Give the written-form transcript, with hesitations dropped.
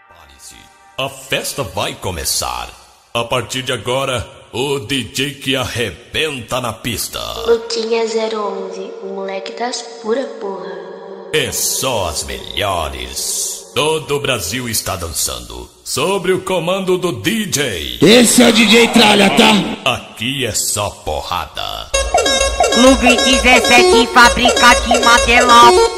Prepare-se, a festa vai começar. A partir de agora, o DJ que arrebenta na pista. Luquinha 011, o moleque das pura porra. É só as melhores. Todo o Brasil está dançando sobre o comando do DJ. Esse é o DJ Tralha, tá? Aqui é só porrada. Clube 17, fábrica de material.